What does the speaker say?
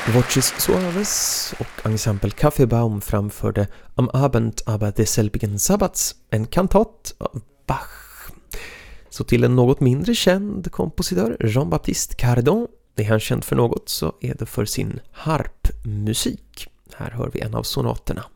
Voces Suaves och ensemble Kaffebaum framförde Am Abend aber des selbigen Sabbats, en kantat av Bach. Så till en något mindre känd kompositör, Jean-Baptiste Cardon. Är han känd för något så är det för sin harpmusik. Här hör vi en av sonaterna.